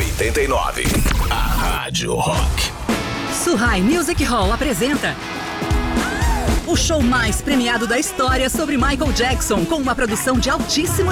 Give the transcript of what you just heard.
89. A Rádio Rock. Suhai Music Hall apresenta o show mais premiado da história sobre Michael Jackson, com uma produção de altíssimo